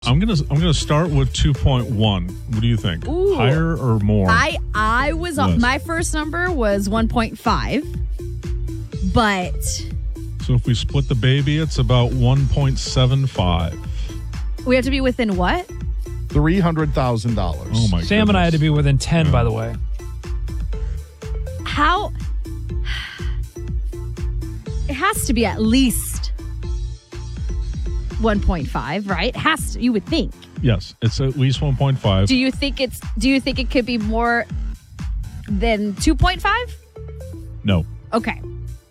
I'm gonna start with 2.1. What do you think? Ooh. Higher or more? I was Yes. my first number was 1.5, but So if we split the baby, it's about 1.75. we have to be within what? $300,000. Oh my! Sam and I had to goodness. be within 10, by the way. How? It has to be at least 1.5, right? Has to, you would think. Yes, it's at least 1.5. Do you think it could be more than 2.5? No. Okay.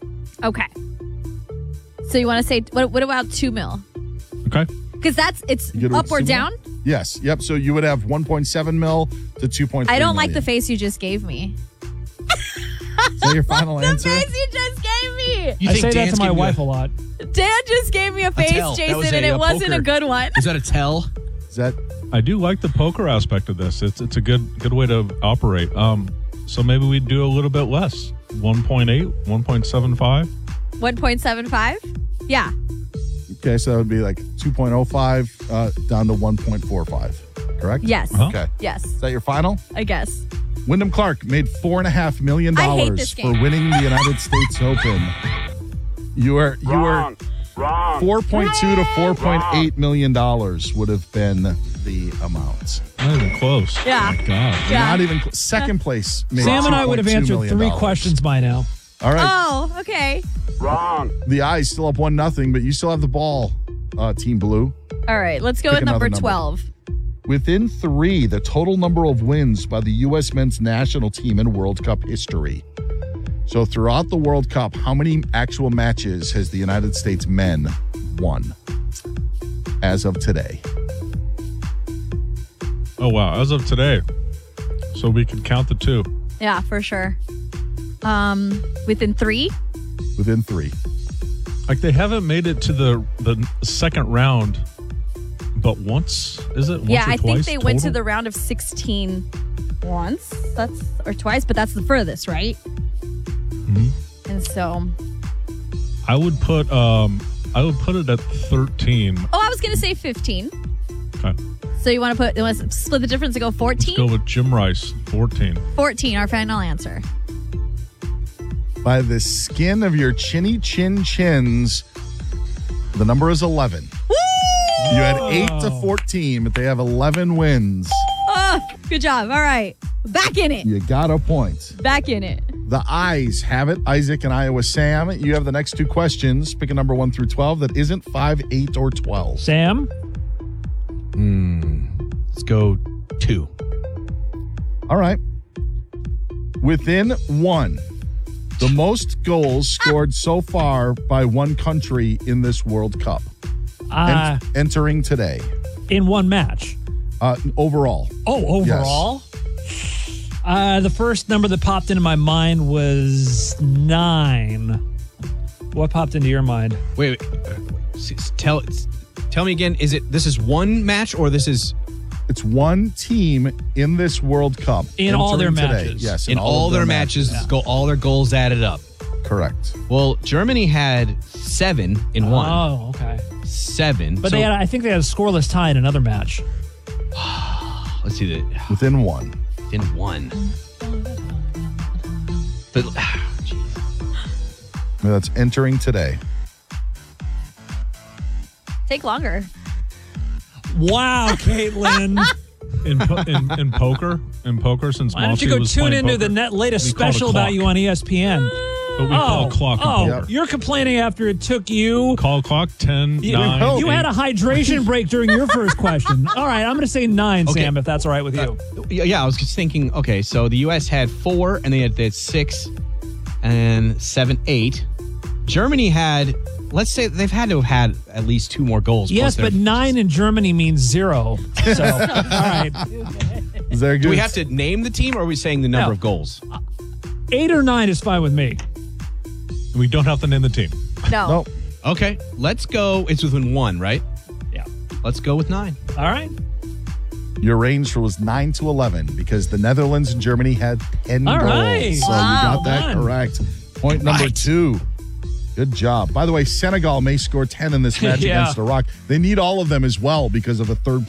So you want to say what about 2 mil? Okay. Because it's You good up with or 2 mil? down. Yes. Yep. So you would have 1.7 mil to 2.3 I don't like the million. face you just gave me. Is that your final The answer? face you just gave me. You I think say that Dan's to my giving you wife a lot. Dan just gave me a face, tell. That was Jason, and a it wasn't poker. a good one. Is that a tell? Is that I do like the poker aspect of this. It's a good way to operate. So maybe we do a little bit less. 1.8, 1.75. 1.75? Yeah. okay? So that would be like 2.05 down to 1.45. Correct? Yes. Uh-huh. Okay. Yes. Is that your final? I guess. Wyndham Clark made $4.5 million I hate this for game. winning the United States Open. You were 4.2 to 4.8 million dollars would have been the amount. Not even close. Yeah. Oh my God. Yeah. Not even second place. Made Sam and I would have $2.2 answered million. 3 questions by now. All right. Oh, okay. The Eyes still up 1-0, but you still have the ball, Team Blue. All right. Let's go Pick with number another number. 12. Within 3, the total number of wins by the U.S. men's national team in World Cup history. So throughout the World Cup, how many actual matches has the United States men won as of today? Oh wow. As of today, so we can count the 2. Yeah, for sure. Within 3? Within 3. Like they haven't made it to the second round, but once is it? Once Yeah, or I think twice they went to total? the round of 16 once. Or twice, but that's the furthest, right? Mm-hmm. And so, I would put it at 13. I was going to say 15. Okay. So you want to split the difference and go 14? Let's go with Jim Rice, 14. 14, our final answer. By the skin of your chinny chins, the number is 11. Woo! You had 8 to 14, but they have 11 wins. Oh, good job. All right. Back in it. You got a point. Back in it. The Eyes have it. Isaac and Iowa Sam. You have the next 2 questions. Pick a number 1 through 12 that isn't 5, 8, or 12. Sam? Let's go 2. All right. Within 1, the most goals scored so far by one country in this World Cup. Entering today. In one match. Overall. Oh, overall? The first number that popped into my mind was 9. What popped into your mind? Wait. Tell me again. This is one match or this is It's one team in this World Cup. In all their entering today. matches. Yes. in all of their matches? All their goals added up. Correct. Well, Germany had 7 in one. Oh, okay. 7. But I think they had a scoreless tie in another match. Let's see Within 1. in one. But That's entering today. Take longer. Wow, Caitlin. In poker, since Why don't you Monty go was tune playing into the poker, latest we called a special about clock. you on ESPN? But we call a clock in poker. You're complaining after it took you. Call clock 10, 9, You had a 8. hydration break during your first question. All right, I'm going to say 9, Okay. Sam, if that's all right with you. yeah, I was just thinking. Okay, so the U.S. had 4, and they had 6, and 7, 8. Germany had. Let's say they've had to have had at least 2 more goals. Yes, plus but their- 9 in Germany means 0. So, all right. Is there a good? Do we have to name the team, or are we saying the number No. of goals? 8 or 9 is fine with me. We don't have to name the team. No. No. Okay, let's go. It's within 1, right? Yeah. Let's go with 9. All right. Your range was 9 to 11 because the Netherlands and Germany had 10 All goals. right. So Wow. you got that Done. correct. Point number 2. Good job. By the way, Senegal may score 10 in this match Yeah. against Iraq. They need all of them as well because of a third